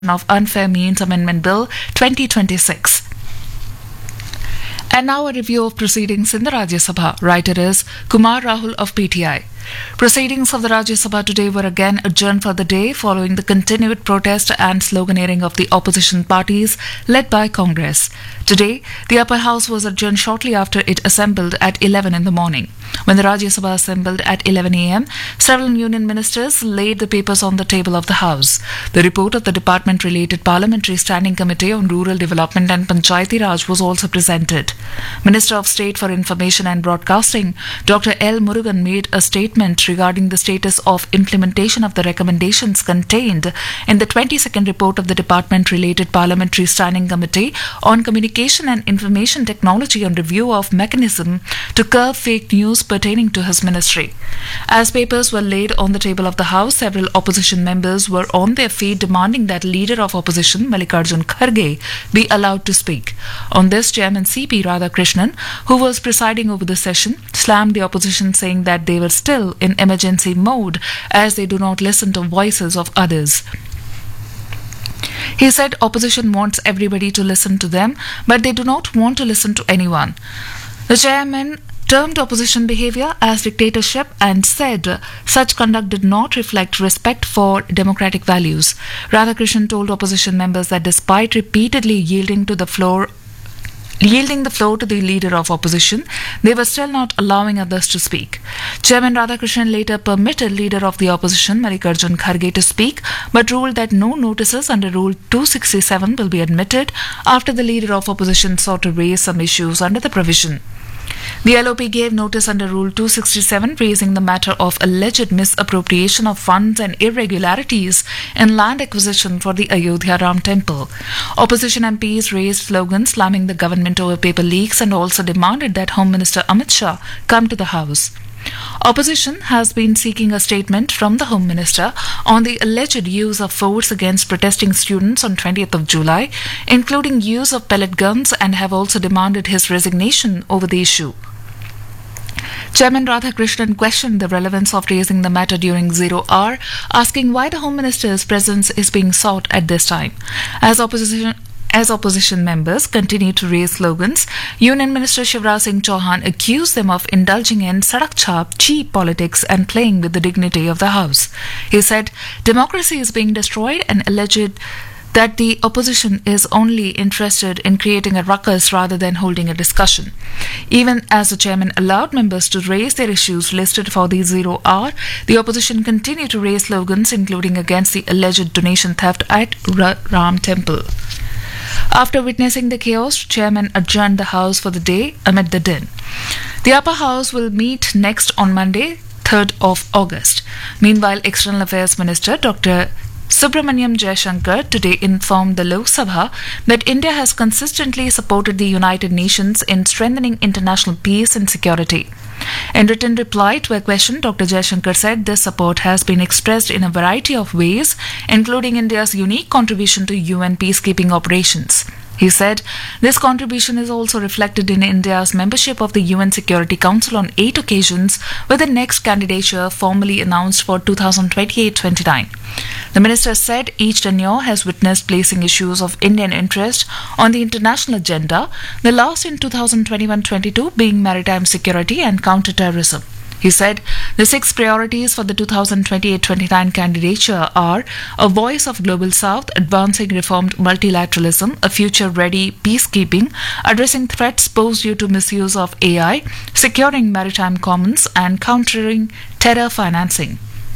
of Unfair Means Amendment Bill 2026. And now a review of proceedings in the Rajya Sabha. Writer is Kumar Rahul of PTI. Proceedings of the Rajya Sabha today were again adjourned for the day following the continued protest and sloganeering of the opposition parties led by Congress. Today, the upper house was adjourned shortly after it assembled at 11 in the morning. When the Rajya Sabha assembled at 11 a.m., several union ministers laid the papers on the table of the house. The report of the department-related Parliamentary Standing Committee on Rural Development and Panchayati Raj was also presented. Minister of State for Information and Broadcasting, Dr. L. Murugan, made a statement regarding the status of implementation of the recommendations contained in the 22nd report of the department-related Parliamentary Standing Committee on Communication and Information Technology on review of mechanism to curb fake news pertaining to his ministry. As papers were laid on the table of the House, several opposition members were on their feet demanding that Leader of Opposition Mallikarjun Kharge be allowed to speak. On this, Chairman C.P. Radhakrishnan, who was presiding over the session, slammed the opposition, saying that they were still in emergency mode as they do not listen to voices of others. He said opposition wants everybody to listen to them, but they do not want to listen to anyone. The chairman termed opposition behaviour as dictatorship and said such conduct did not reflect respect for democratic values. Radhakrishnan told opposition members that despite repeatedly yielding the floor to the Leader of Opposition, they were still not allowing others to speak. Chairman Radhakrishnan later permitted Leader of the Opposition Mallikarjun Kharge to speak, but ruled that no notices under Rule 267 will be admitted after the Leader of Opposition sought to raise some issues under the provision. The LOP gave notice under Rule 267 raising the matter of alleged misappropriation of funds and irregularities in land acquisition for the Ayodhya Ram Temple. Opposition MPs raised slogans slamming the government over paper leaks and also demanded that Home Minister Amit Shah come to the House. Opposition has been seeking a statement from the Home Minister on the alleged use of force against protesting students on 20th of July, including use of pellet guns, and have also demanded his resignation over the issue. Chairman Radhakrishnan questioned the relevance of raising the matter during 0 hour, asking why the Home Minister's presence is being sought at this time. As opposition members continue to raise slogans, Union Minister Shivraj Singh Chauhan accused them of indulging in sadak chhap, cheap politics and playing with the dignity of the House. He said democracy is being destroyed and alleged that the opposition is only interested in creating a ruckus rather than holding a discussion. Even as the chairman allowed members to raise their issues listed for the 0 hour, the opposition continued to raise slogans including against the alleged donation theft at Ram Temple. After witnessing the chaos, Chairman adjourned the House for the day amid the din. The upper house will meet next on Monday, 3rd of August. Meanwhile, External Affairs Minister Dr. Subramaniam Jaishankar today informed the Lok Sabha that India has consistently supported the United Nations in strengthening international peace and security. In written reply to a question, Dr. Jaishankar said this support has been expressed in a variety of ways, including India's unique contribution to UN peacekeeping operations. He said this contribution is also reflected in India's membership of the UN Security Council on 8 occasions, with the next candidature formally announced for 2028-29. The minister said each tenure has witnessed placing issues of Indian interest on the international agenda, the last in 2021-22 being maritime security and counter-terrorism. He said the 6 priorities for the 2028-29 candidature are a voice of Global South, advancing reformed multilateralism, a future-ready peacekeeping, addressing threats posed due to misuse of AI, securing maritime commons, and countering terror financing.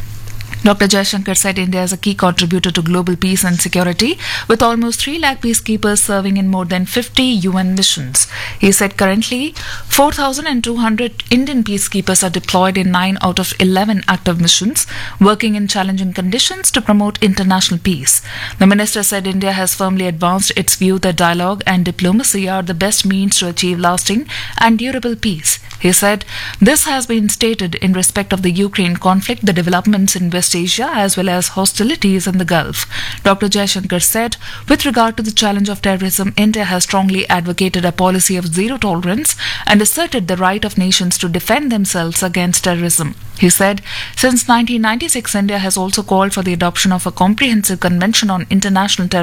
Dr. Jaishankar said India is a key contributor to global peace and security, with almost 3 lakh peacekeepers serving in more than 50 UN missions. He said currently 4,200 Indian peacekeepers are deployed in 9 out of 11 active missions, working in challenging conditions to promote international peace. The minister said India has firmly advanced its view that dialogue and diplomacy are the best means to achieve lasting and durable peace. He said this has been stated in respect of the Ukraine conflict, the developments in West East Asia as well as hostilities in the Gulf. Dr. Jaishankar said, with regard to the challenge of terrorism, India has strongly advocated a policy of zero tolerance and asserted the right of nations to defend themselves against terrorism. He said, since 1996, India has also called for the adoption of a comprehensive convention on international terrorism